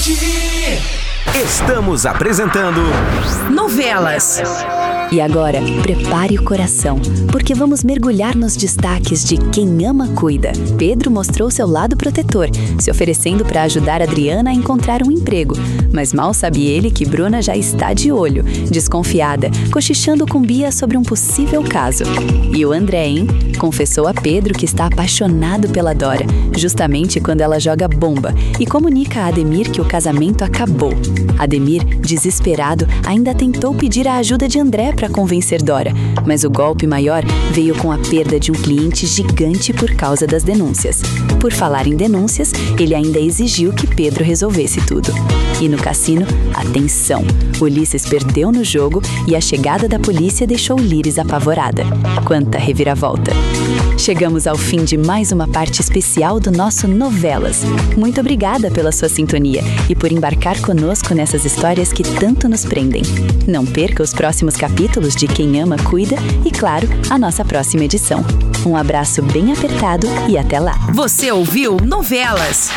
Estamos apresentando Novelas. E agora, prepare o coração, porque vamos mergulhar nos destaques de Quem Ama Cuida. Pedro mostrou seu lado protetor, se oferecendo para ajudar Adriana a encontrar um emprego. Mas mal sabe ele que Bruna já está de olho, desconfiada, cochichando com Bia sobre um possível caso. E o André, hein? Confessou a Pedro que está apaixonado pela Dora, justamente quando ela joga bomba, e comunica a Ademir que o casamento acabou. Ademir, desesperado, ainda tentou pedir a ajuda de André para convencer Dora, mas o golpe maior veio com a perda de um cliente gigante por causa das denúncias. Por falar em denúncias, ele ainda exigiu que Pedro resolvesse tudo. E no cassino, atenção! Ulisses perdeu no jogo e a chegada da polícia deixou Liris apavorada. Quanta reviravolta! Chegamos ao fim de mais uma parte especial do nosso Novelas. Muito obrigada pela sua sintonia e por embarcar conosco nessas histórias que tanto nos prendem. Não perca os próximos capítulos de Quem Ama Cuida e, claro, a nossa próxima edição. Um abraço bem apertado e até lá. Você ouviu Novelas.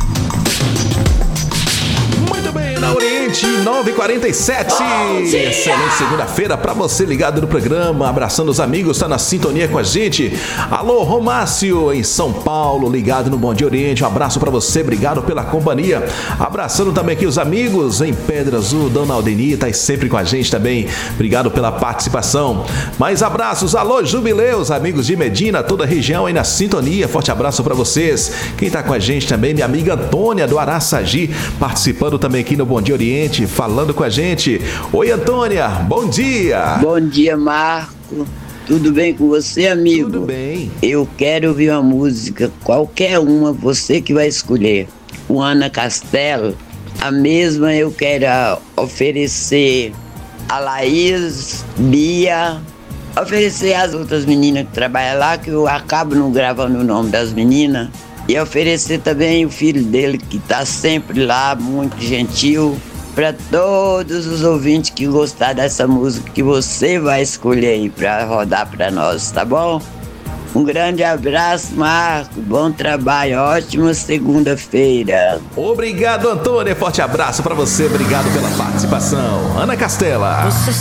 Na Oriente 947. Excelente segunda-feira pra você ligado no programa, abraçando os amigos, tá na sintonia com a gente. Alô, Romácio em São Paulo, ligado no Bom Dia Oriente. Um abraço pra você, obrigado pela companhia. Abraçando também aqui os amigos em Pedra Azul, Dona Aldeni, tá aí sempre com a gente também. Obrigado pela participação. Mais abraços, alô, Jubileus, amigos de Medina, toda a região aí na sintonia. Forte abraço pra vocês. Quem tá com a gente também, minha amiga Antônia do Araçagi, participando também aqui no Bom Dia Oriente, falando com a gente. Oi, Antônia, bom dia. Bom dia, Marco. Tudo bem com você, amigo? Tudo bem. Eu quero ouvir uma música, qualquer uma, você que vai escolher. O Ana Castelo, a mesma eu quero oferecer a Laís, Bia, oferecer às outras meninas que trabalham lá, que eu acabo não gravando o nome das meninas. E oferecer também o filho dele, que está sempre lá, muito gentil, para todos os ouvintes que gostar dessa música que você vai escolher aí para rodar para nós, tá bom? Um grande abraço, Marco. Bom trabalho, ótima segunda-feira. Obrigado, Antônia. Forte abraço para você. Obrigado pela participação. Ana Castela. Você